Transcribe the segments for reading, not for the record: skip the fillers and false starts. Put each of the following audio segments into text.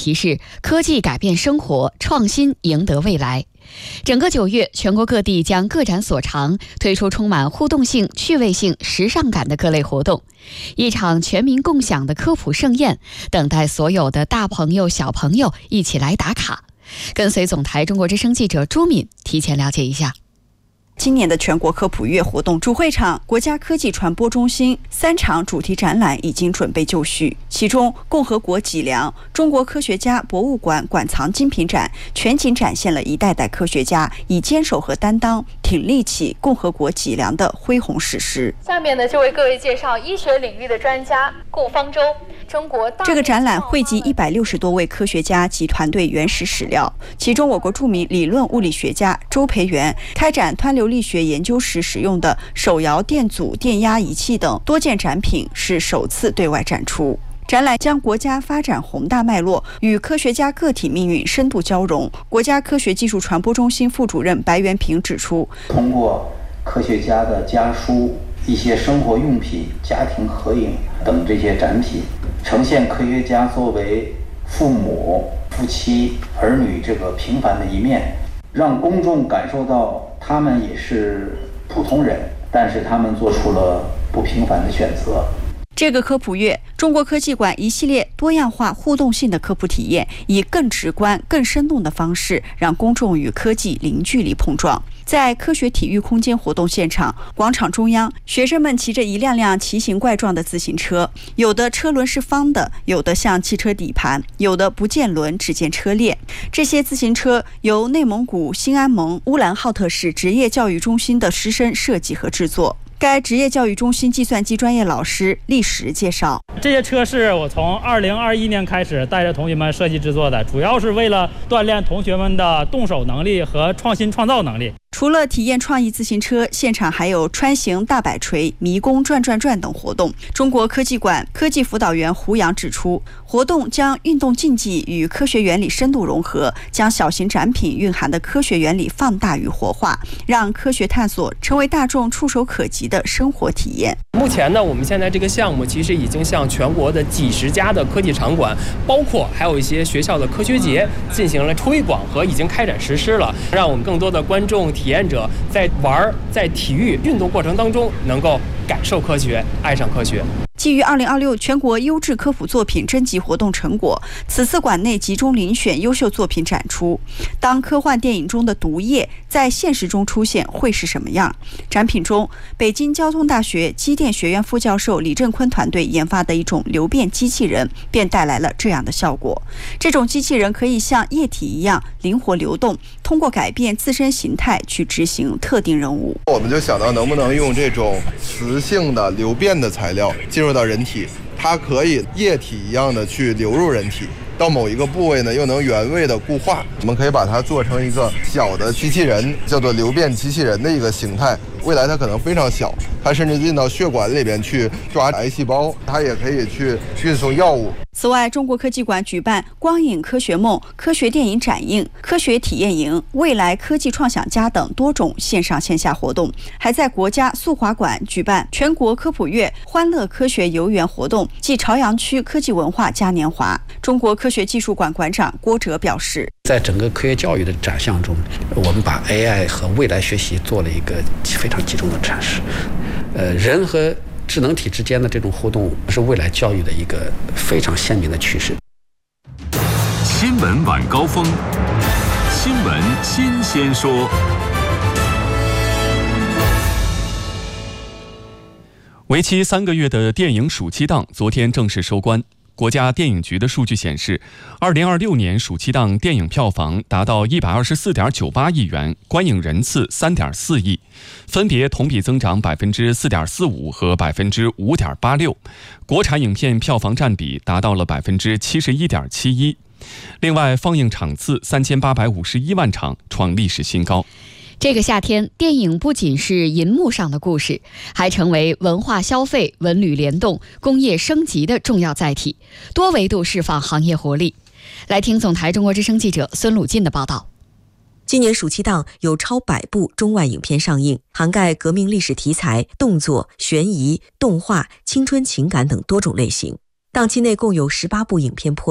题是科技改变生活，创新赢得未来。整个9月，全国各地将各展所长，推出充满互动性、趣味性、时尚感的各类活动，一场全民共享的科普盛宴，等待所有的大朋友小朋友一起来打卡。跟随总台中国之声记者朱敏提前了解一下。 今年的全国科普月活动主会场国家科技传播中心3场主题展览已经准备就绪，其中共和国脊梁中国科学家博物馆馆藏精品展全景展现了一代代科学家以坚守和担当挺立起共和国脊梁的恢宏史诗。 下面呢，就为各位介绍医学领域的专家顾方舟。 这个展览汇集160多位科学家及团队原始史料，其中我国著名理论物理学家周培源开展湍流力学研究时使用的手摇电阻电压仪器等多件展品是首次对外展出。展览将国家发展宏大脉络与科学家个体命运深度交融。国家科学技术传播中心副主任白元平指出， 通过科学家的家书、一些生活用品、家庭合影等这些展品，呈现科学家作为父母、夫妻、儿女这个平凡的一面，让公众感受到他们也是普通人，但是他们做出了不平凡的选择。 这个科普月，中国科技馆一系列多样化、互动性的科普体验，以更直观、更生动的方式，让公众与科技零距离碰撞。在科学体育空间活动现场，广场中央，学生们骑着一辆辆奇形怪状的自行车，有的车轮是方的，有的像汽车底盘，有的不见轮只见车链。这些自行车由内蒙古兴安盟乌兰浩特市职业教育中心的师生设计和制作。该职业教育中心计算机专业老师厉石介绍， 这些车是我从2021年开始带着同学们设计制作的，主要是为了锻炼同学们的动手能力和创新创造能力。 除了体验创意自行车，现场还有穿行大摆锤、迷宫转转转等活动。中国科技馆科技辅导员胡杨指出，活动将运动竞技与科学原理深度融合，将小型展品蕴含的科学原理放大与活化，让科学探索成为大众触手可及的生活体验。 目前呢，我们现在这个项目其实已经向全国的几十家的科技场馆，包括还有一些学校的科学节进行了推广和已经开展实施了，让我们更多的观众体验者在玩、在体育运动过程当中能够感受科学、爱上科学。 基于2026全国优质科普作品征集活动成果，此次馆内集中遴选优秀作品展出。当科幻电影中的毒液在现实中出现会是什么样？展品中，北京交通大学机电学院副教授李振坤团队研发的一种流变机器人便带来了这样的效果。这种机器人可以像液体一样灵活流动，通过改变自身形态去执行特定任务。 我们就想到能不能用这种磁性的流变的材料进入到人体，它可以液体一样的去流入人体，到某一个部位呢又能原位的固化。我们可以把它做成一个小的机器人，叫做流变机器人的一个形态。未来它可能非常小，它甚至进到血管里边去抓癌细胞，它也可以去运送药物。 此外，中国科技馆举办光影科学梦、科学电影展映、科学体验营、未来科技创想家等多种线上线下活动，还在国家速滑馆举办全国科普月欢乐科学游园活动暨朝阳区科技文化嘉年华。中国科学技术馆馆长郭哲表示， 在整个科学教育的展项中，我们把 AI 和未来学习做了一个非常集中的阐释。人和智能体之间的这种互动是未来教育的一个非常鲜明的趋势。 新闻晚高峰，新闻新鲜说。 为期3个月的电影暑期档昨天正式收官。国家电影局的数据显示，2026年暑期档电影票房达到124.98亿元，观影人次3.4亿，分别同比增长4.45%和5.86%。国产影片票房占比达到了71.71%。另外，放映场次3851万场，创历史新高。 这个夏天，电影不仅是银幕上的故事，还成为文化消费、文旅联动、工业升级的重要载体，多维度释放行业活力。来听总台中国之声记者孙鲁进的报道。 今年暑期档有超100部中外影片上映，涵盖革命历史题材、动作、悬疑、动画、青春情感等多种类型。档期内共有18部影片破亿，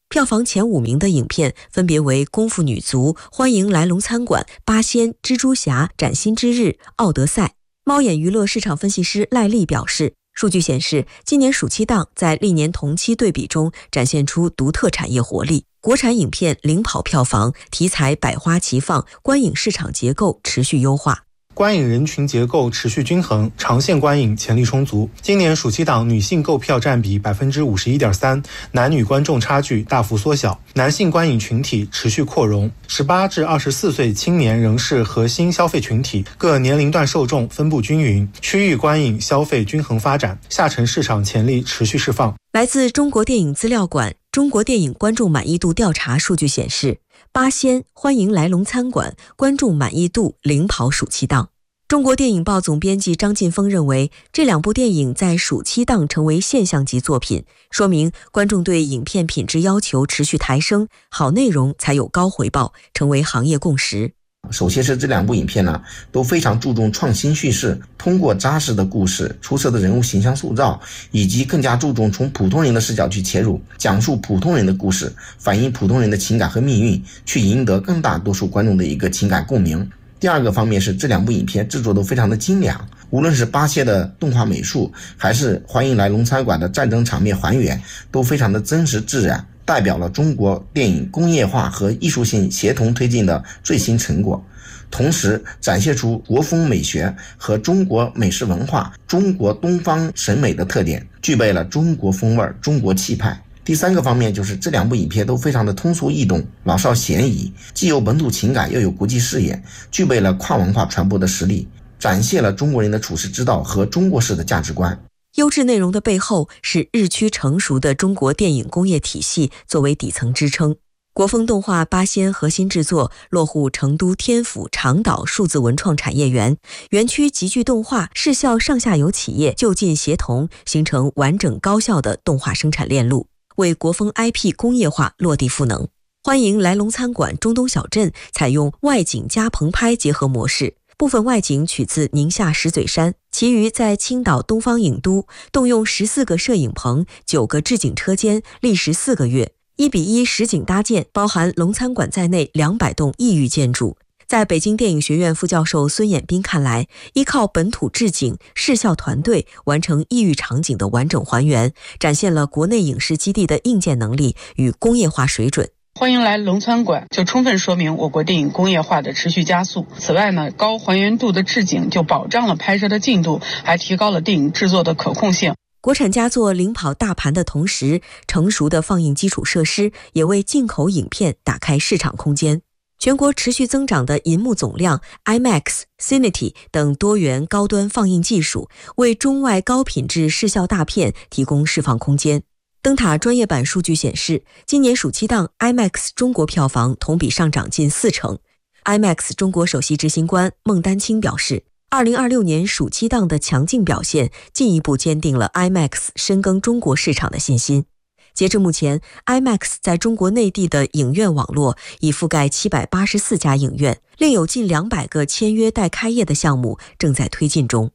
票房前5名的影片分别为《功夫女足》、欢迎来龙餐馆、八仙、蜘蛛侠、崭新之日、奥德赛。猫眼娱乐市场分析师赖丽表示，数据显示，今年暑期档在历年同期对比中展现出独特产业活力，国产影片领跑票房，题材百花齐放，观影市场结构持续优化。 观影人群结构持续均衡，长线观影潜力充足。今年暑期档女性购票占比 51.3%， 男女观众差距大幅缩小，男性观影群体持续扩容。18至24岁青年仍是核心消费群体，各年龄段受众分布均匀，区域观影消费均衡发展，下沉市场潜力持续释放。 来自中国电影资料馆中国电影观众满意度调查数据显示，八仙、欢迎来龙餐馆观众满意度领跑暑期档。中国电影报总编辑张晋峰认为，这2部电影在暑期档成为现象级作品，说明观众对影片品质要求持续抬升，好内容才有高回报，成为行业共识。 首先是这2部影片呢，都非常注重创新叙事，通过扎实的故事、出色的人物形象塑造，以及更加注重从普通人的视角去切入，讲述普通人的故事，反映普通人的情感和命运，去赢得更大多数观众的一个情感共鸣。第2个方面是这2部影片制作都非常的精良，无论是八仙的动画美术，还是欢迎来龙餐馆的战争场面还原，都非常的真实自然，代表了中国电影工业化和艺术性协同推进的最新成果，同时展现出国风美学和中国美食文化、中国东方审美的特点，具备了中国风味、中国气派。第3个方面就是这2部影片都非常的通俗易懂，老少咸宜，既有本土情感又有国际视野，具备了跨文化传播的实力，展现了中国人的处世之道和中国式的价值观。 优质内容的背后是日趋成熟的中国电影工业体系作为底层支撑。国风动画八仙核心制作落户成都天府长岛数字文创产业园，园区集聚动画、视效上下游企业就近协同，形成完整高效的动画生产链路，为国风 IP 工业化落地赋能。欢迎来龙餐馆中东小镇采用外景加棚拍结合模式，部分外景取自宁夏石嘴山，其余在青岛东方影都，动用14个摄影棚、9个置景车间，历时4个月，1:1实景搭建，包含龙餐馆在内200栋异域建筑。在北京电影学院副教授孙衍斌看来，依靠本土置景、视效团队完成异域场景的完整还原，展现了国内影视基地的硬件能力与工业化水准。 欢迎来龙餐馆就充分说明我国电影工业化的持续加速。此外呢，高还原度的置景就保障了拍摄的进度，还提高了电影制作的可控性。 国产佳作领跑大盘的同时，成熟的放映基础设施也为进口影片打开市场空间。全国持续增长的银幕总量、IMAX、Cinity 等多元高端放映技术，为中外高品质视效大片提供释放空间。灯塔专业版数据显示，今年暑期档 IMAX 中国票房同比上涨近40%。IMAX 中国首席执行官孟丹青表示，2026年暑期档的强劲表现进一步坚定了 IMAX 深耕中国市场的信心。截至目前 ，IMAX 在中国内地的影院网络已覆盖784家影院，另有近200个签约待开业的项目正在推进中。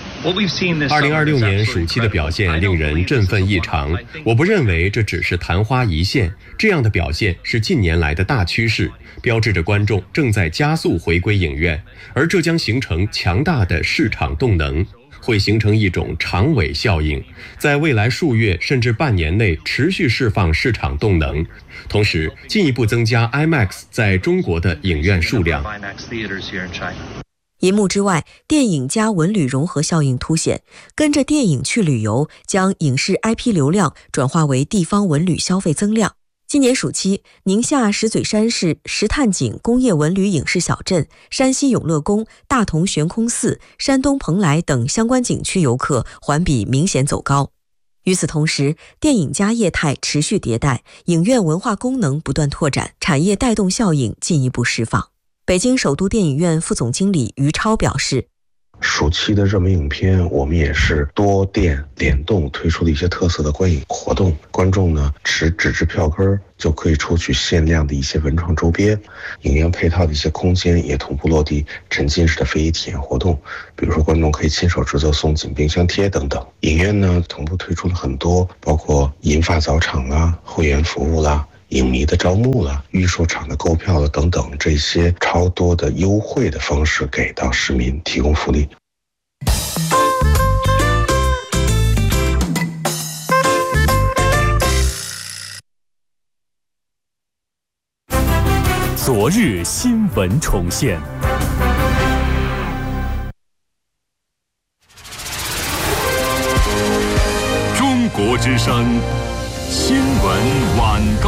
2026年暑期的表现令人振奋异常，我不认为这只是昙花一现，这样的表现是近年来的大趋势，标志着观众正在加速回归影院，而这将形成强大的市场动能，会形成一种长尾效应，在未来数月甚至半年内持续释放市场动能，同时进一步增加 IMAX 在中国的影院数量。 银幕之外，电影加文旅融合效应凸显，跟着电影去旅游，将影视 IP 流量转化为地方文旅消费增量。今年暑期，宁夏石嘴山市石炭井工业文旅影视小镇、山西永乐宫、大同悬空寺、山东蓬莱等相关景区游客环比明显走高。与此同时，电影加业态持续迭代，影院文化功能不断拓展，产业带动效应进一步释放。北京首都电影院副总经理于超表示， 暑期的热门影片，我们也是多店联动推出了一些特色的观影活动，观众呢持纸质票根就可以抽取限量的一些文创周边，影院配套的一些空间也同步落地沉浸式的非遗体验活动，比如说观众可以亲手制作送景冰箱贴等等。影院呢同步推出了很多包括银发早场啦、会员服务啦、 影迷的招募了、预售场的购票了等等这些超多的优惠的方式给到市民提供福利。 昨日新闻重现。中国之声新闻晚高。